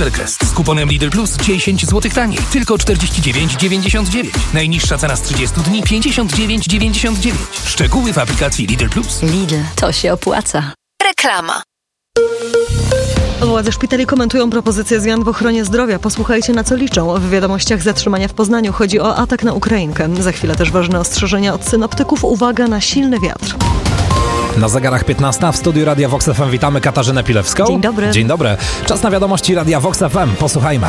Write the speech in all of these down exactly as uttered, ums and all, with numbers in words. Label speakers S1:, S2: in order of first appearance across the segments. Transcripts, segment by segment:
S1: Silvercrest z kuponem Lidl Plus dziesięć złotych taniej. Tylko czterdzieści dziewięć dziewięćdziesiąt dziewięć. Najniższa cena z trzydziestu dni pięćdziesiąt dziewięć dziewięćdziesiąt dziewięć. Szczegóły w aplikacji Lidl Plus.
S2: Lidl, to się opłaca.
S3: Reklama.
S4: Władze szpitali komentują propozycje zmian w ochronie zdrowia. Posłuchajcie, na co liczą. W wiadomościach zatrzymania w Poznaniu chodzi o atak na Ukrainkę. Za chwilę też ważne ostrzeżenia od synoptyków. Uwaga na silny wiatr.
S5: Na zegarach piętnasta w studiu Radia Vox F M witamy Katarzynę Pilewską.
S4: Dzień dobry.
S5: Dzień dobry. Czas na wiadomości Radia Vox F M. Posłuchajmy.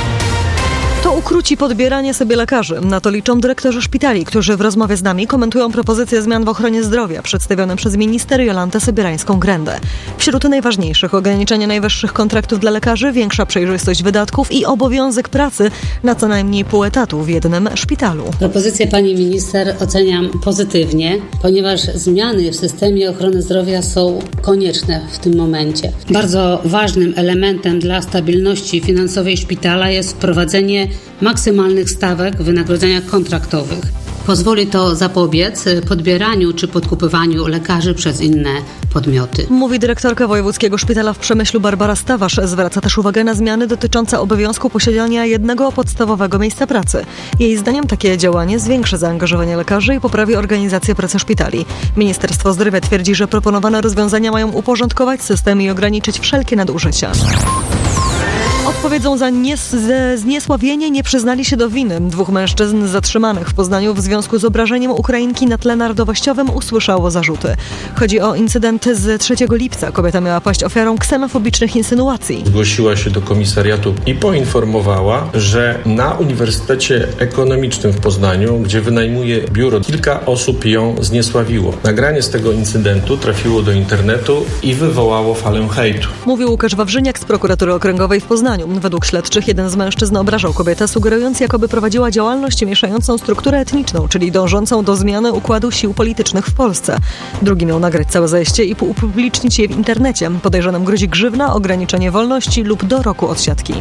S4: To ukróci podbieranie sobie lekarzy. Na to liczą dyrektorzy szpitali, którzy w rozmowie z nami komentują propozycje zmian w ochronie zdrowia przedstawione przez minister Jolantę Sobierańską-Grendę. Wśród najważniejszych ograniczenie najwyższych kontraktów dla lekarzy, większa przejrzystość wydatków i obowiązek pracy na co najmniej pół etatu w jednym szpitalu.
S6: Propozycję pani minister oceniam pozytywnie, ponieważ zmiany w systemie ochrony zdrowia są konieczne w tym momencie. Bardzo ważnym elementem dla stabilności finansowej szpitala jest wprowadzenie maksymalnych stawek wynagrodzenia kontraktowych. Pozwoli to zapobiec podbieraniu czy podkupywaniu lekarzy przez inne podmioty.
S4: Mówi dyrektorka Wojewódzkiego Szpitala w Przemyślu Barbara Stawarz. Zwraca też uwagę na zmiany dotyczące obowiązku posiadania jednego podstawowego miejsca pracy. Jej zdaniem takie działanie zwiększy zaangażowanie lekarzy i poprawi organizację pracy szpitali. Ministerstwo Zdrowia twierdzi, że proponowane rozwiązania mają uporządkować system i ograniczyć wszelkie nadużycia. Odpowiedzą za nies- zniesławienie nie przyznali się do winy. Dwóch mężczyzn zatrzymanych w Poznaniu w związku z obrażeniem Ukrainki na tle narodowościowym usłyszało zarzuty. Chodzi o incydent z trzeciego lipca. Kobieta miała paść ofiarą ksenofobicznych insynuacji.
S7: Zgłosiła się do komisariatu i poinformowała, że na Uniwersytecie Ekonomicznym w Poznaniu, gdzie wynajmuje biuro, kilka osób ją zniesławiło. Nagranie z tego incydentu trafiło do internetu i wywołało falę hejtu.
S4: Mówił Łukasz Wawrzyniak z prokuratury okręgowej w Poznaniu. Według śledczych jeden z mężczyzn obrażał kobietę, sugerując, jakoby prowadziła działalność mieszającą strukturę etniczną, czyli dążącą do zmiany układu sił politycznych w Polsce. Drugi miał nagrać całe zajście i upublicznić je w internecie. Podejrzanym grozi grzywna, ograniczenie wolności lub do roku odsiadki.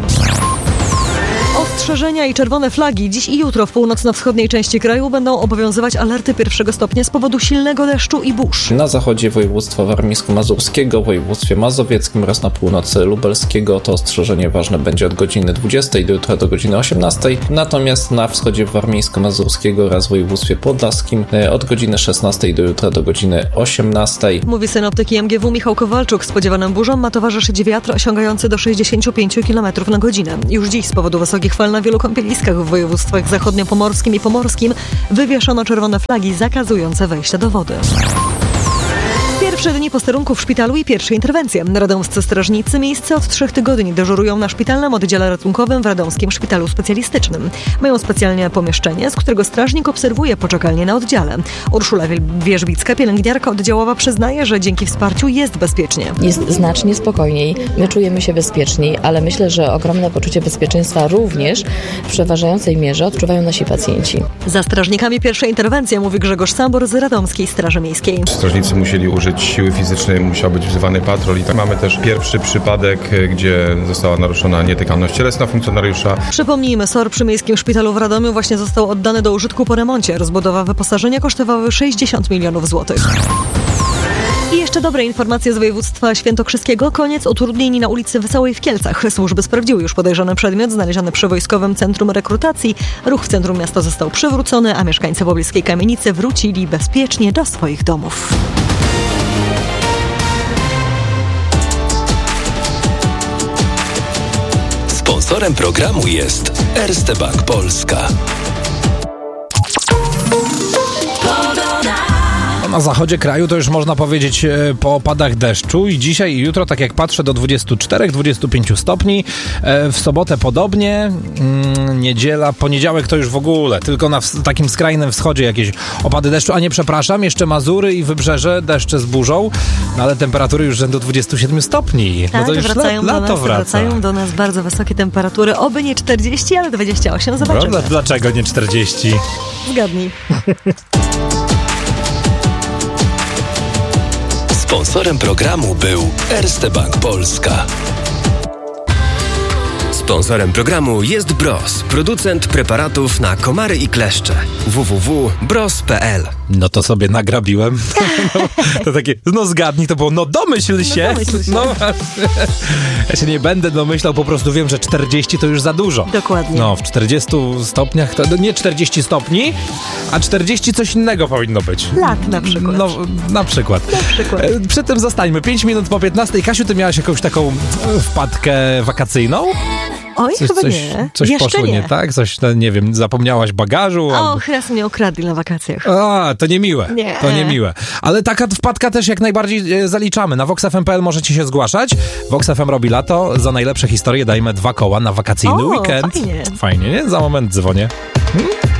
S4: Ostrzeżenia i czerwone flagi dziś i jutro w północno-wschodniej części kraju będą obowiązywać alerty pierwszego stopnia z powodu silnego deszczu i burz.
S8: Na zachodzie województwa warmińsko-mazurskiego, województwie mazowieckim oraz na północy lubelskiego to ostrzeżenie ważne będzie od godziny dwudziestej do jutra do godziny osiemnastej. Natomiast na wschodzie warmińsko-mazurskiego oraz w województwie podlaskim od godziny szesnastej do jutra do godziny osiemnastej.
S4: Mówi synoptyk I M G W Michał Kowalczuk. Spodziewanym burzom ma towarzyszyć wiatr osiągający do sześćdziesiąt pięć kilometrów na godzinę. Już dziś z powodu wysokich fal na wielu kąpieliskach w województwach zachodniopomorskim i pomorskim wywieszono czerwone flagi zakazujące wejścia do wody. Pierwsze dni posterunku w szpitalu i pierwsze interwencje. Radomscy strażnicy miejsce od trzech tygodni dyżurują na szpitalnym oddziale ratunkowym w Radomskim Szpitalu Specjalistycznym. Mają specjalne pomieszczenie, z którego strażnik obserwuje poczekalnie na oddziale. Urszula Wierzbicka, pielęgniarka oddziałowa, przyznaje, że dzięki wsparciu jest bezpiecznie.
S9: Jest znacznie spokojniej, my czujemy się bezpieczniej, ale myślę, że ogromne poczucie bezpieczeństwa również w przeważającej mierze odczuwają nasi pacjenci.
S4: Za strażnikami pierwsza interwencja, mówi Grzegorz Sambor z Radomskiej Straży Miejskiej.
S10: Strażnicy musieli użyć siły fizycznej, musiał być wzywany patrol i tak mamy też pierwszy przypadek, gdzie została naruszona nietykalność cielesna funkcjonariusza.
S4: Przypomnijmy, S O R przy Miejskim Szpitalu w Radomiu właśnie został oddany do użytku po remoncie. Rozbudowa wyposażenia kosztowała sześćdziesiąt milionów złotych. I jeszcze dobre informacje z województwa świętokrzyskiego. Koniec utrudnień na ulicy Wesołej w Kielcach. Służby sprawdziły już podejrzany przedmiot znaleziony przy Wojskowym Centrum Rekrutacji. Ruch w centrum miasta został przywrócony, a mieszkańcy pobliskiej kamienicy wrócili bezpiecznie do swoich domów.
S1: Sponsorem programu jest Erste Bank Polska.
S5: Na zachodzie kraju to już można powiedzieć po opadach deszczu i dzisiaj i jutro, tak jak patrzę, do dwudziestu czterech do dwudziestu pięciu stopni. W sobotę podobnie, niedziela, poniedziałek to już w ogóle, tylko na w- takim skrajnym wschodzie jakieś opady deszczu, a nie, przepraszam, jeszcze Mazury i Wybrzeże, deszcze z burzą, no ale temperatury już rzędu dwudziestu siedmiu stopni.
S4: Tak,
S5: no to już
S4: wracają,
S5: la-
S4: do
S5: lato
S4: nas,
S5: wraca.
S4: wracają do nas bardzo wysokie temperatury, oby nie czterdzieści, ale dwadzieścia osiem, zobaczymy.
S5: Prawda? Dlaczego nie czterdzieści?
S4: Zgadnij.
S1: Sponsorem programu był Erste Bank Polska.
S3: Sponsorem programu jest Bros, producent preparatów na komary i kleszcze. w w w kropka bros kropka p l.
S5: No to sobie nagrabiłem. No, to takie, no zgadnij, to było, no domyśl się.
S4: No, domyśl się.
S5: No, ja się nie będę domyślał, po prostu wiem, że czterdzieści to już za dużo.
S4: Dokładnie.
S5: No, w czterdziestu stopniach, to nie czterdzieści stopni, a czterdzieści coś innego powinno być.
S4: Lat na przykład.
S5: No, na przykład.
S4: Na przykład.
S5: E, Przy tym zostańmy. pięć minut po piętnastej. Kasiu, ty miałaś jakąś taką e, wpadkę wakacyjną?
S4: Oj,
S5: Coś,
S4: chyba
S5: coś,
S4: nie.
S5: coś
S4: Jeszcze
S5: poszło nie.
S4: nie
S5: tak? Coś, no, nie wiem, zapomniałaś bagażu?
S4: O,
S5: albo...
S4: chyba mnie okradli na wakacjach.
S5: A, to niemiłe.
S4: Nie.
S5: To niemiłe. Ale taka wpadka też jak najbardziej e, zaliczamy. Na vox f m kropka p l możecie się zgłaszać. Vox F M robi lato. Za najlepsze historie dajemy dwa koła na wakacyjny
S4: O,
S5: weekend.
S4: fajnie.
S5: Fajnie, nie? Za moment dzwonię. Hmm?